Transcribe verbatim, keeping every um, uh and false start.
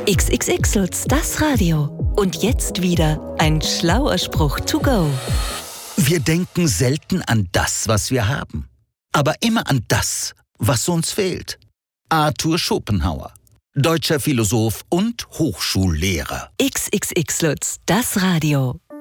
X X X Lutz, das Radio. Und jetzt wieder ein schlauer Spruch to go. Wir denken selten an das, was wir haben, aber immer an das, was uns fehlt. Arthur Schopenhauer, deutscher Philosoph und Hochschullehrer. X X X Lutz, das Radio.